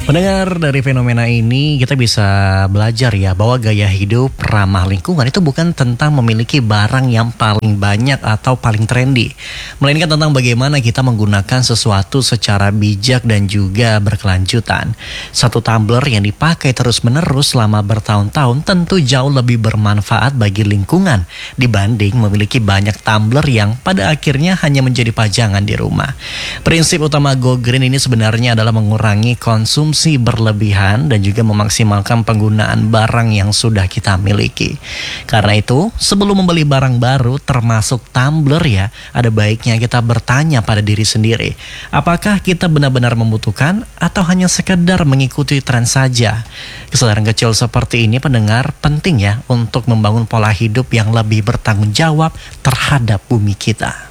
Pendengar, dari fenomena ini kita bisa belajar ya bahwa gaya hidup ramah lingkungan itu bukan tentang memiliki barang yang paling banyak atau paling trendy, melainkan tentang bagaimana kita menggunakan sesuatu secara bijak dan juga berkelanjutan. Satu tumbler yang dipakai terus-menerus selama bertahun-tahun tentu jauh lebih bermanfaat bagi lingkungan dibanding memiliki banyak tumbler yang pada akhirnya hanya menjadi pajangan di rumah. Prinsip utama Go Green ini sebenarnya adalah mengurangi konsumsi berlebihan dan juga memaksimalkan penggunaan barang yang sudah kita miliki. Karena itu, sebelum membeli barang baru termasuk tumbler ya, ada baiknya kita bertanya pada diri sendiri, apakah kita benar-benar membutuhkan atau hanya sekedar mengikuti tren saja? Kesadaran kecil seperti ini, pendengar, penting ya untuk membangun pola hidup yang lebih bertanggung jawab terhadap bumi kita.